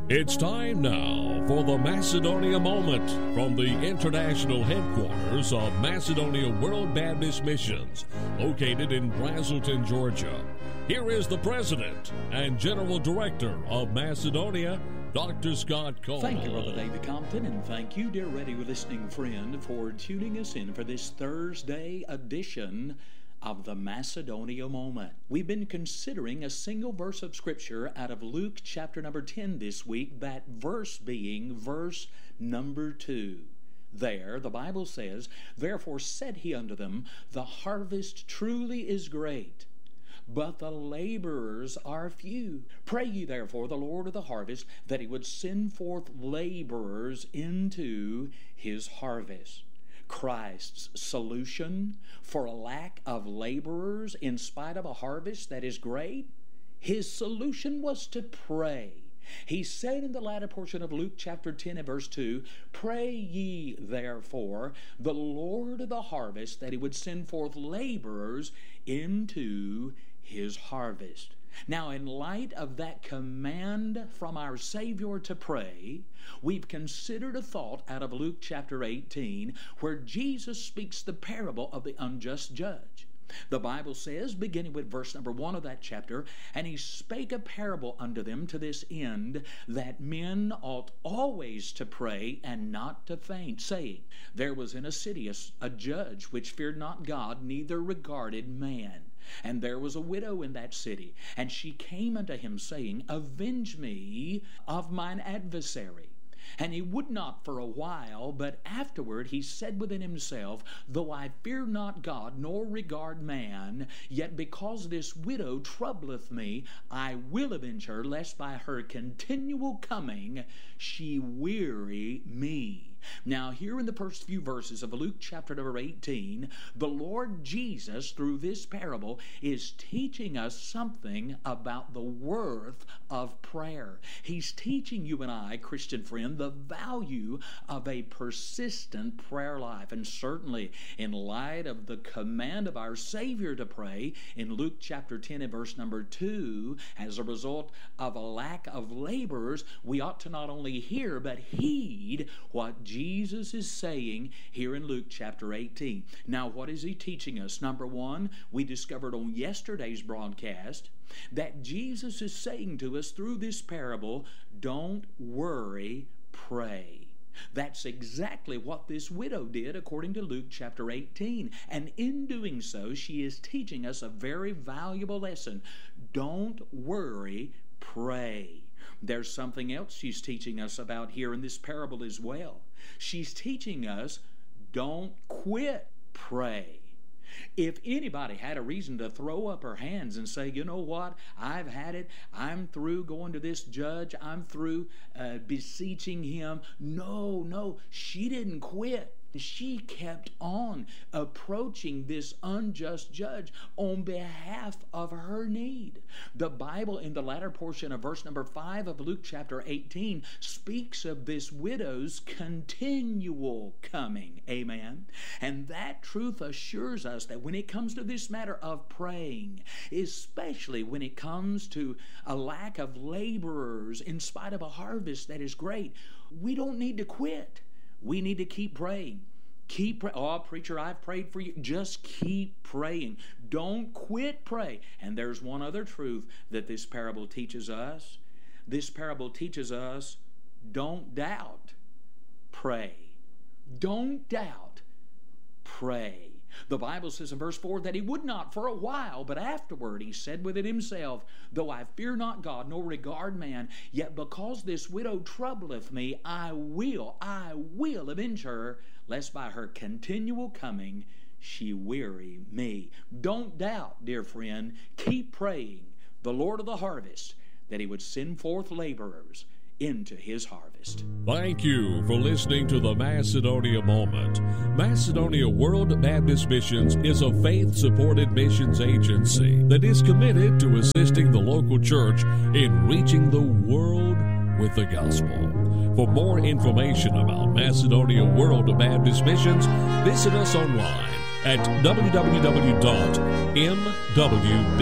It's time now for the Macedonia Moment from the international headquarters of Macedonia World Baptist Missions, located in Braselton, Georgia. Here is the President and General Director of Macedonia, Dr. Scott Cole. Thank you, Brother David Compton, and thank you, dear radio listening friend, for tuning us in for this Thursday edition of the Macedonia Moment. We've been considering a single verse of Scripture out of Luke chapter number 10 this week, that verse being verse number 2. There, the Bible says, "Therefore said he unto them, The harvest truly is great, but the laborers are few. Pray ye therefore the Lord of the harvest, that he would send forth laborers into his harvest." Christ's solution for a lack of laborers in spite of a harvest that is great? His solution was to pray. He said in the latter portion of Luke chapter 10 and verse 2, "Pray ye therefore the Lord of the harvest, that he would send forth laborers into his harvest." Now, in light of that command from our Savior to pray, we've considered a thought out of Luke chapter 18, where Jesus speaks the parable of the unjust judge. The Bible says, beginning with verse number 1 of that chapter, "And he spake a parable unto them to this end, that men ought always to pray and not to faint, saying, There was in a city a judge which feared not God, neither regarded man. And there was a widow in that city, and she came unto him, saying, Avenge me of mine adversary. And he would not for a while, but afterward he said within himself, Though I fear not God, nor regard man, yet because this widow troubleth me, I will avenge her, lest by her continual coming she weary me." Now, here in the first few verses of Luke chapter number 18, the Lord Jesus, through this parable, is teaching us something about the worth of prayer. He's teaching you and I, Christian friend, the value of a persistent prayer life. And certainly, in light of the command of our Savior to pray in Luke chapter 10 and verse number 2, as a result of a lack of laborers, we ought to not only hear but heed what Jesus is saying here in Luke chapter 18. Now, what is he teaching us? Number one, we discovered on yesterday's broadcast that Jesus is saying to us through this parable, don't worry, pray. That's exactly what this widow did according to Luke chapter 18. And in doing so, she is teaching us a very valuable lesson. Don't worry, pray. There's something else she's teaching us about here in this parable as well. She's teaching us, don't quit, pray. If anybody had a reason to throw up her hands and say, you know what, I've had it, I'm through going to this judge, I'm through beseeching him. No, she didn't quit. She kept on approaching this unjust judge on behalf of her need. The Bible in the latter portion of verse number 5 of Luke chapter 18 speaks of this widow's continual coming. Amen. And that truth assures us that when it comes to this matter of praying, especially when it comes to a lack of laborers in spite of a harvest that is great, we don't need to quit. We need to keep praying. Keep praying. Oh, preacher, I've prayed for you. Just keep praying. Don't quit praying. And there's one other truth that this parable teaches us. This parable teaches us, don't doubt, pray. Don't doubt, pray. The Bible says in verse 4 that he would not for a while, but afterward he said within himself, Though I fear not God, nor regard man, yet because this widow troubleth me, I will avenge her, lest by her continual coming she weary me. Don't doubt, dear friend, keep praying the Lord of the harvest, that he would send forth laborers into his harvest. Thank you for listening to the Macedonia Moment. Macedonia World Baptist Missions is a faith-supported missions agency that is committed to assisting the local church in reaching the world with the gospel. For more information about Macedonia World Baptist Missions, visit us online at www.mwb